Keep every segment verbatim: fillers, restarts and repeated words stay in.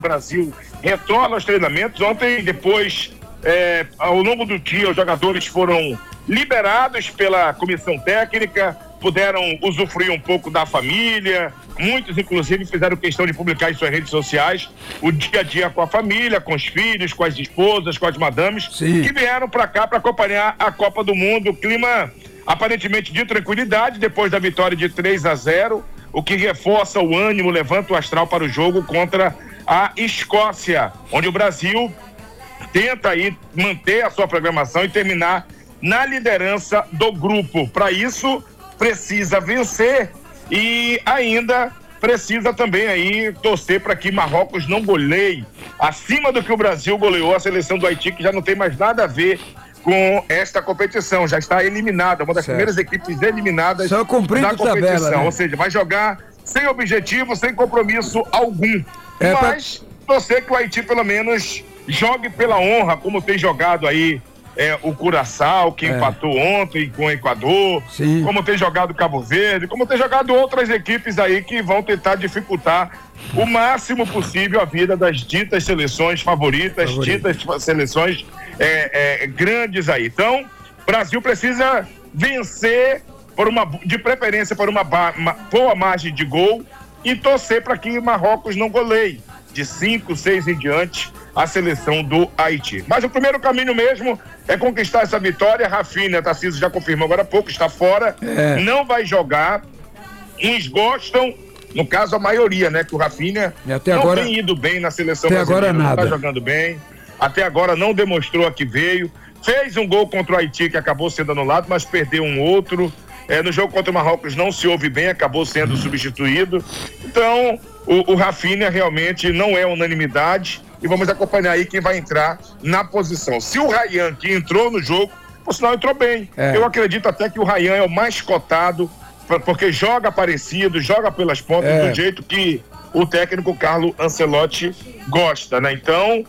Brasil retorna aos treinamentos. Ontem, depois, é, ao longo do dia, os jogadores foram liberados pela comissão técnica, puderam usufruir um pouco da família. Muitos, inclusive, fizeram questão de publicar em suas redes sociais o dia a dia com a família, com os filhos, com as esposas, com as madames, Sim. que vieram para cá para acompanhar a Copa do Mundo. Clima aparentemente de tranquilidade depois da vitória de três a zero, o que reforça o ânimo, levanta o astral para o jogo contra a Escócia, onde o Brasil tenta aí manter a sua programação e terminar na liderança do grupo. Para isso, precisa vencer e ainda precisa também aí torcer para que Marrocos não goleie acima do que o Brasil goleou a seleção do Haiti, que já não tem mais nada a ver com esta competição, já está eliminada, uma das certo. primeiras equipes eliminadas Só cumprindo da competição, tabela, né? Ou seja, vai jogar sem objetivo, sem compromisso algum, é mas pra... torcer que o Haiti pelo menos jogue pela honra, como tem jogado aí é, o Curaçao, que é. empatou ontem com o Equador, Sim. como tem jogado Cabo Verde, como tem jogado outras equipes aí que vão tentar dificultar o máximo possível a vida das ditas seleções favoritas, Favorita. ditas seleções é, é, grandes aí. Então, o Brasil precisa vencer por uma, de preferência por uma, uma boa margem de gol e torcer para que Marrocos não goleie de cinco, seis em diante a seleção do Haiti. Mas o primeiro caminho mesmo é conquistar essa vitória. Rafinha, Tarcísio já confirmou agora há pouco, está fora, é. não vai jogar. Uns gostam, no caso a maioria, né, que o Rafinha até não agora, tem ido bem na seleção até brasileira, agora nada. não está jogando bem, até agora não demonstrou a que veio, fez um gol contra o Haiti que acabou sendo anulado, mas perdeu um outro. É, no jogo contra o Marrocos não se ouve bem, acabou sendo substituído. Então, o, o Rafinha realmente não é unanimidade e vamos acompanhar aí quem vai entrar na posição. Se o Ryan, que entrou no jogo, por sinal entrou bem. É. Eu acredito até que o Ryan é o mais cotado, porque joga parecido, joga pelas pontas, é. do jeito que o técnico Carlo Ancelotti gosta, né? Então,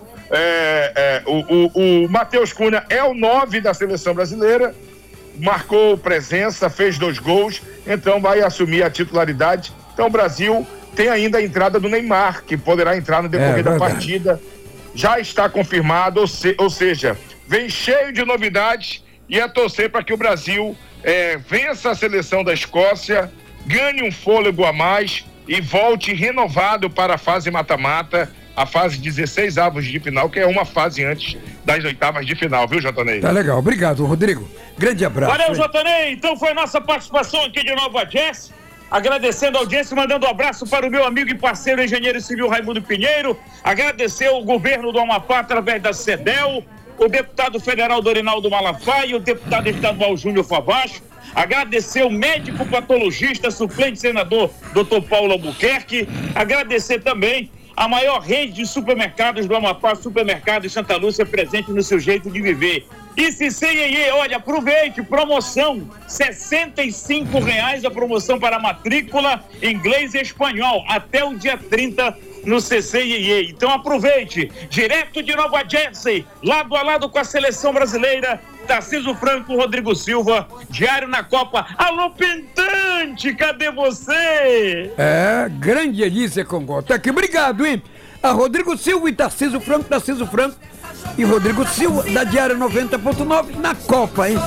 é, é, o, o, o Matheus Cunha é o nove da seleção brasileira, marcou presença, fez dois gols, então vai assumir a titularidade. Então o Brasil tem ainda a entrada do Neymar, que poderá entrar no decorrer é, da partida, já está confirmado, ou, se, ou seja, vem cheio de novidades e é torcer para que o Brasil é, vença a seleção da Escócia, ganhe um fôlego a mais e volte renovado para a fase mata-mata, a fase dezesseis avos de final, que é uma fase antes das oitavas de final, viu, Jotanei? Tá legal, obrigado, Rodrigo. Grande abraço. Valeu, Jotanei. Então foi nossa participação aqui de Nova Jazz. Agradecendo a audiência, mandando um abraço para o meu amigo e parceiro engenheiro civil Raimundo Pinheiro. Agradecer o governo do Amapá através da CEDEL, o deputado federal Dorinaldo Malafaia e o deputado estadual Júnior Favacho. Agradecer o médico patologista, suplente senador doutor Paulo Albuquerque. Agradecer também a maior rede de supermercados do Amapá, Supermercado Santa Lúcia, presente no seu jeito de viver. E se C I E, olha, aproveite, promoção, sessenta e cinco reais a promoção para matrícula inglês e espanhol, até o dia trinta no C C I E. Então aproveite, direto de Nova Jersey, lado a lado com a seleção brasileira, Tarcísio Franco, Rodrigo Silva, Diário na Copa. Alô, Pintante, cadê você? É, grande Elícia Congo. Tá aqui, obrigado, hein? A Rodrigo Silva e Tarcísio Franco, Tarcísio Franco e Rodrigo Silva, da Diário noventa ponto nove, na Copa, hein?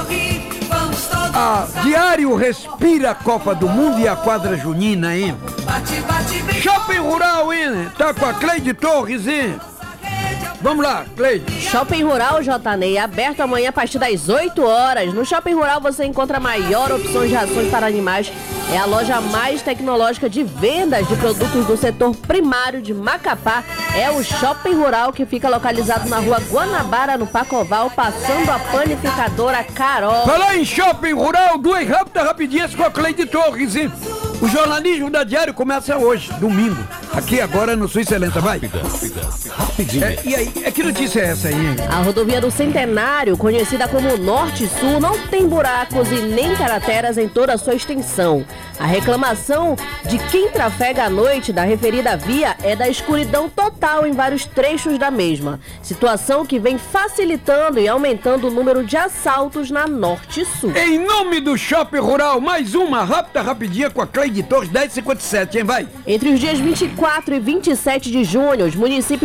A Diário respira a Copa do Mundo e a quadra junina, hein? Shopping Rural, hein? Tá com a Cleide Torres, hein? Vamos lá, Cleide. Shopping Rural, Jotanei, aberto amanhã a partir das oito horas. No Shopping Rural você encontra a maior opção de rações para animais. É a loja mais tecnológica de vendas de produtos do setor primário de Macapá. É o Shopping Rural, que fica localizado na rua Guanabara, no Pacoval, passando a panificadora Carol. Falar em Shopping Rural, duas rápidas rapidinhas com a Cleide Torres, hein? O jornalismo da Diário começa hoje, domingo. Aqui agora no Sua Excelência, vai. Rapidinho. É, e aí, é que notícia é essa aí, hein? A rodovia do Centenário, conhecida como Norte-Sul, não tem buracos e nem crateras em toda a sua extensão. A reclamação de quem trafega à noite da referida via é da escuridão total em vários trechos da mesma. Situação que vem facilitando e aumentando o número de assaltos na Norte-Sul. Em nome do Shopping Rural, mais uma rápida rapidinha com a Cleide de Torres, dez e cinquenta e sete, hein? Vai. Entre os dias vinte e quatro e vinte e sete de junho, os municípios